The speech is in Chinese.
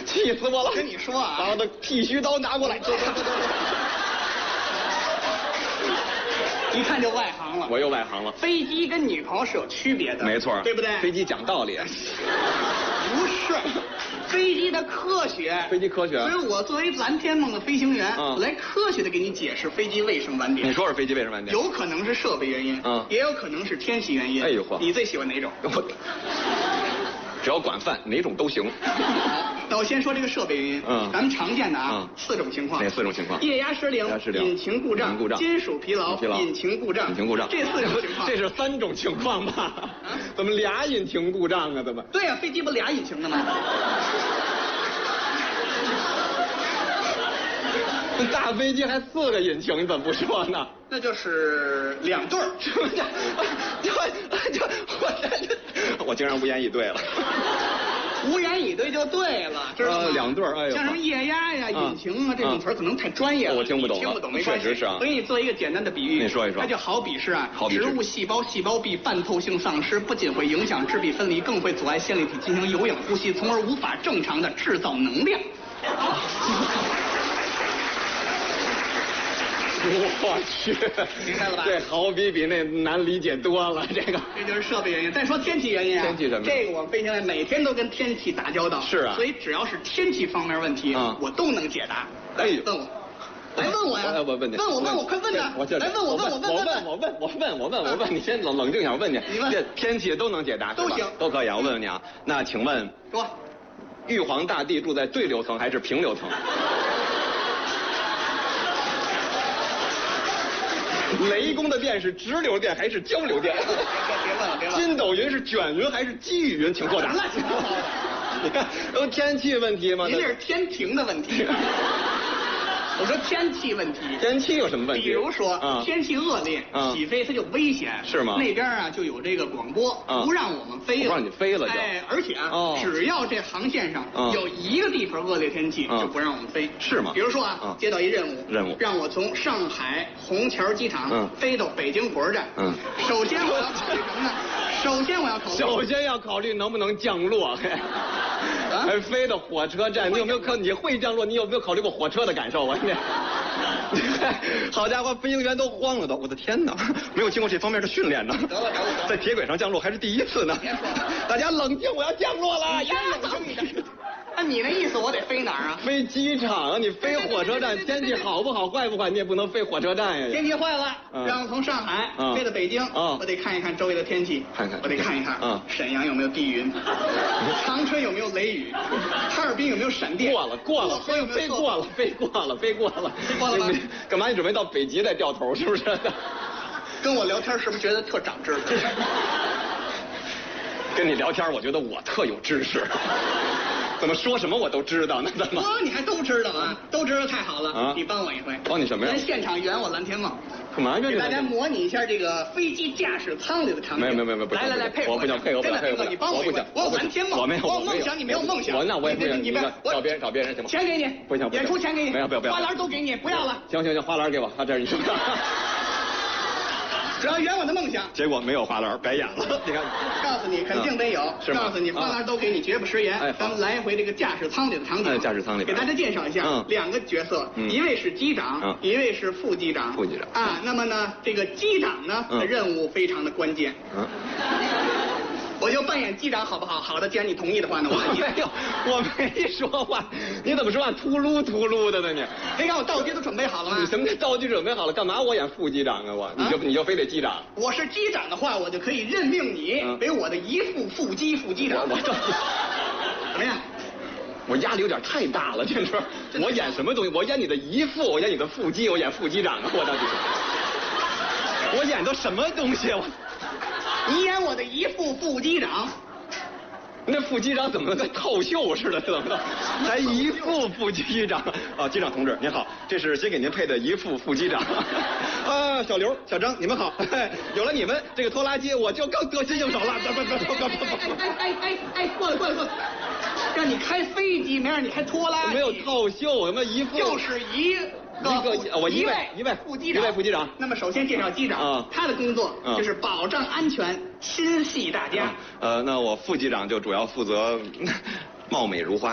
气死我了！ 跟你说啊， 把我的剃须刀拿过来。 一看就外行了。 我又外行了。 飞机跟女朋友是有区别的， 没错， 对不对？ 飞机讲道理。 不是，飞机的科学。 飞机科学。 所以我作为蓝天梦的飞行员，我来科学的给你解释飞机为什么晚点。 你说说飞机为什么晚点？ 有可能是设备原因，也有可能是天气原因。 哎呦嚯！ 你最喜欢哪种？ 只要管饭，哪种都行。 那我先说这个设备原因。咱们常见的4种情况。 哪4种情况？ 液压失灵、引擎故障、金属疲劳、引擎故障。这4种情况。 这是3种情况吧？怎么俩引擎故障啊？怎么？ 对呀，飞机不俩引擎的吗？ 大飞机还4个引擎，你怎么不说呢？ 那就是2对儿。 我竟然无言以对了。 无言以对就对了，知道吗 ？2对儿，哎呦， 像什么液压呀、引擎啊这种词儿可能太专业了， 我听不懂， 听不懂没关系。 确实是啊。 我给你做一个简单的比喻， 你说一说。 它就好比是植物细胞壁半透性丧失，不仅会影响质壁分离，更会阻碍线粒体进行有氧呼吸，从而无法正常的制造能量。 我去， 明白了吧？ 这好比那难理解多了，这就是设备原因。再说天气原因啊， 天气什么？ 这个我们飞行员每天都跟天气打交道。 是啊， 所以只要是天气方面问题，我都能解答。 哎， 问我，来问我呀！ 我问你， 问我，快问呐！来问我， 问你先冷静一下，我问你，这天气都能解答， 都行， 都可以啊。我问问你啊，那请问， 说， 玉皇大帝住在对流层还是平流层？雷公的电是直流电还是交流电？ 别问了。 筋斗云是卷云还是积雨云？请作答。你看，都天气问题吗？ 您这是天庭的问题。我说天气问题， 天气有什么问题？ 比如说天气恶劣，起飞它就危险， 是吗？ 那边就有这个广播，不让我们飞了， 不让你飞了就。 而且只要这航线上有一个地方恶劣天气，就不让我们飞， 是吗？ 比如说接到一任务，让我从上海虹桥机场飞到北京火车站，首先我要考虑什么呢？首先要考虑能不能降落， 还飞到火车站，你有没有你会降落？你有没有考虑过火车的感受啊？好家伙，飞行员都慌了都！我的天哪，没有经过这方面的训练呢。 得了， 在铁轨上降落还是第1次呢。大家冷静，我要降落了。 冷静一点。按你那意思，我得飞哪儿啊？ 飞机场啊！你飞火车站，天气好不好，坏不坏，你也不能飞火车站呀。 天气坏了，让我从上海飞到北京，我得看一看周围的天气，我得看一看沈阳有没有地云，长春有没有雷雨，哈尔滨有没有闪电。 过了，飞过了。干嘛？你准备到北极再掉头是不是？ 跟我聊天是不是觉得特长知识？ 跟你聊天，我觉得我特有知识。怎么说什么我都知道，那怎么？ 你还都知道啊？都知道太好了你帮我一回。 帮你什么呀？ 咱现场圆我蓝天梦。 干嘛？ 给大家模拟一下这个飞机驾驶舱里的场景。 没有， 来，配合我。 我不想配合， 真的，你帮我一回。我有蓝天梦。 我没有。 我有梦想，你没有梦想。 那我也不行。你找别人行吗？ 钱给你。 不行。 演出钱给你。 没有，不要。 花篮都给你，不要了。 行，花篮给我，这是你说的。 只要圆我的梦想， 结果没有花篮，白演了。你看， 告诉你肯定得有，告诉你花篮都给你，绝不食言。咱们来一回这个驾驶舱里的场景。 驾驶舱里给大家介绍一下2个角色，一位是机长，一位是副机长。那么呢，这个机长呢任务非常的关键。我就扮演机长好不好？好的，既然你同意的话呢， 我没说话，你怎么说话秃噜的呢？ 你看我道具都准备好了吗？ 你什么道具准备好了？干嘛我演副机长啊？你就非得机长？ 我是机长的话，我就可以任命你为我的一副机长。怎么样？ 我压力有点太大了，这是我演什么东西？我演你的姨父，我演你的副机，我演副机长啊！我到底是我演的什么东西？ 你演我的一副机长， 那副机长怎么跟套袖似的？怎么还一副机长？机长同志您好，这是先给您配的一副机长。小刘、小张你们好，有了你们这个拖拉机，我就更得心应手了。 过来，让你开飞机，没让你开拖拉机。 没有套袖，有没有一副？ 就是一位副机长。那么首先介绍机长，他的工作就是保障安全，心系大家。 那我副机长就主要负责貌美如花。